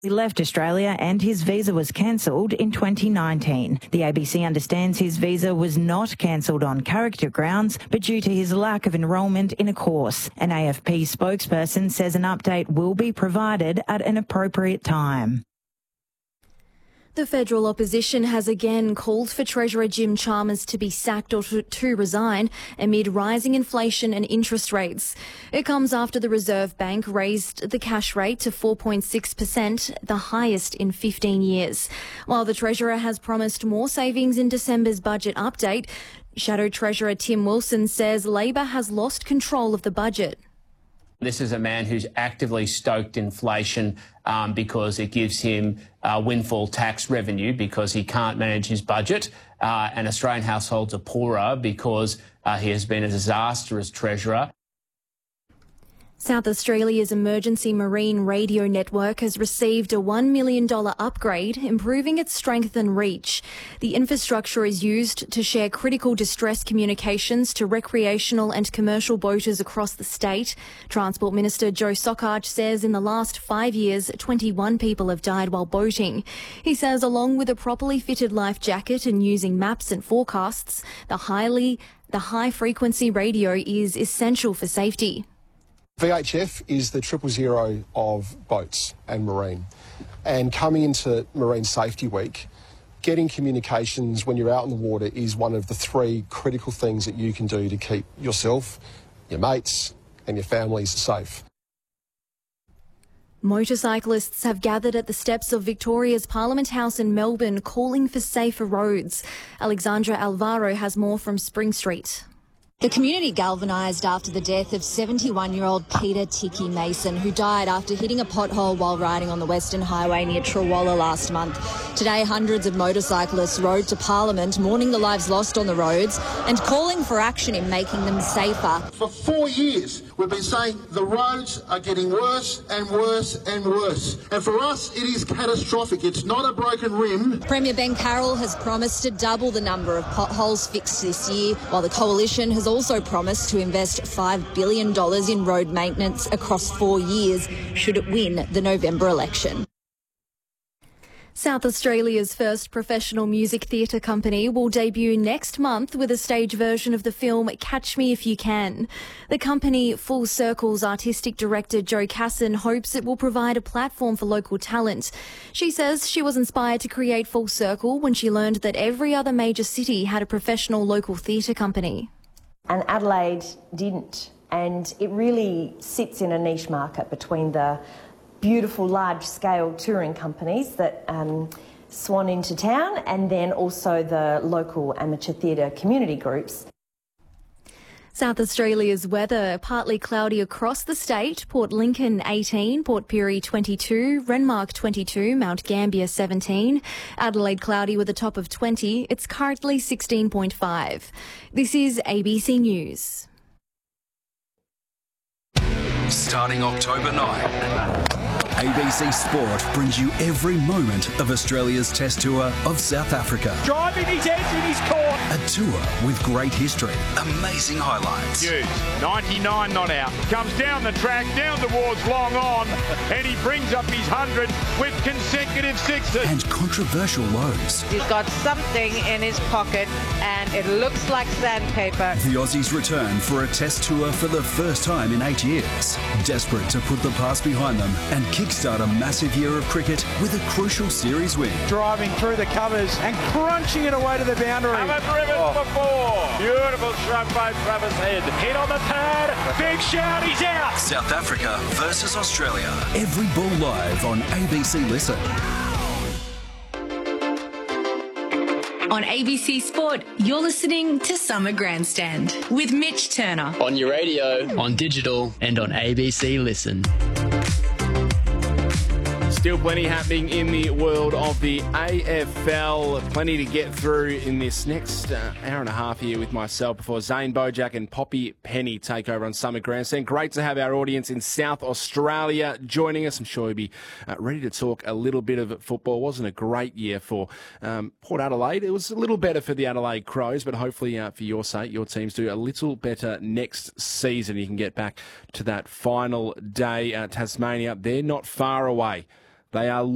He left Australia and his visa was cancelled in 2019. The ABC understands his visa was not cancelled on character grounds, but due to his lack of enrolment in a course. An AFP spokesperson says an update will be provided at an appropriate time. The federal opposition has again called for Treasurer Jim Chalmers to be sacked or to resign amid rising inflation and interest rates. It comes after the Reserve Bank raised the cash rate to 4.6%, the highest in 15 years. While the Treasurer has promised more savings in December's budget update, Shadow Treasurer Tim Wilson says Labor has lost control of the budget. This is a man who's actively stoked inflation because it gives him windfall tax revenue because he can't manage his budget, and Australian households are poorer because he has been a disastrous treasurer. South Australia's emergency marine radio network has received a $1 million upgrade, improving its strength and reach. The infrastructure is used to share critical distress communications to recreational and commercial boaters across the state. Transport Minister Joe Sockarch says in the last 5 years, 21 people have died while boating. He says along with a properly fitted life jacket and using maps and forecasts, the high-frequency radio is essential for safety. VHF is the 000 of boats and marine. And coming into Marine Safety Week, getting communications when you're out in the water is one of the 3 critical things that you can do to keep yourself, your mates and your families safe. Motorcyclists have gathered at the steps of Victoria's Parliament House in Melbourne calling for safer roads. Alexandra Alvaro has more from Spring Street. The community galvanised after the death of 71-year-old Peter Ticky Mason, who died after hitting a pothole while riding on the Western Highway near Trawalla last month. Today, hundreds of motorcyclists rode to Parliament, mourning the lives lost on the roads and calling for action in making them safer. For 4 years, we've been saying the roads are getting worse and worse and worse. And for us, it is catastrophic. It's not a broken rim. Premier Ben Carroll has promised to double the number of potholes fixed this year, while the Coalition has also promised to invest $5 billion in road maintenance across 4 years should it win the November election. South Australia's first professional music theatre company will debut next month with a stage version of the film Catch Me If You Can. The company, Full Circle's artistic director Jo Casson, hopes it will provide a platform for local talent. She says she was inspired to create Full Circle when she learned that every other major city had a professional local theatre company. And Adelaide didn't, and it really sits in a niche market between the beautiful large-scale touring companies that swan into town and then also the local amateur theatre community groups. South Australia's weather, partly cloudy across the state. Port Lincoln 18, Port Pirie 22, Renmark 22, Mount Gambier 17, Adelaide cloudy with a top of 20. It's currently 16.5. This is ABC News. Starting October 9, ABC Sport brings you every moment of Australia's Test Tour of South Africa. Driving his edge in his court. A tour with great history, amazing highlights. Hughes, 99 not out. Comes down the track, down towards long on, and he brings up his 100 with consecutive sixes. And controversial lows. He's got something in his pocket, and it looks like sandpaper. The Aussies return for a Test Tour for the first time in 8 years. Desperate to put the past behind them and kickstart a massive year of cricket with a crucial series win. Driving through the covers and crunching it away to the boundary. Haven't driven before. Beautiful shrug by Travis Head. Hit on the pad. Big shout. He's out. South Africa versus Australia. Every ball live on ABC Listen. On ABC Sport, you're listening to Summer Grandstand with Mitch Turner. On your radio, on digital, and on ABC Listen. Still plenty happening in the world of the AFL. Plenty to get through in this next hour and a half here with myself before Zane Bojack and Poppy Penny take over on Summer Grandstand. Great to have our audience in South Australia joining us. I'm sure you'll be ready to talk a little bit of football. It wasn't a great year for Port Adelaide. It was a little better for the Adelaide Crows, but hopefully for your sake, your teams do a little better next season. You can get back to that final day. Tasmania, they're not far away. They are